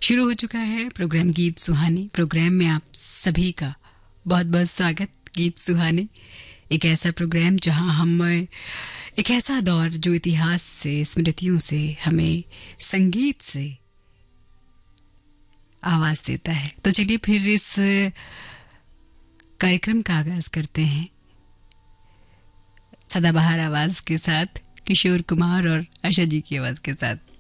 शुरू हो चुका है प्रोग्राम गीत सुहाने। प्रोग्राम में आप सभी का बहुत बहुत स्वागत। गीत सुहाने एक ऐसा प्रोग्राम जहां हम एक ऐसा दौर जो इतिहास से, स्मृतियों से, हमें संगीत से आवाज देता है। तो चलिए फिर इस कार्यक्रम का आगाज करते हैं सदाबहार आवाज के साथ, किशोर कुमार और आशा जी की आवाज के साथ।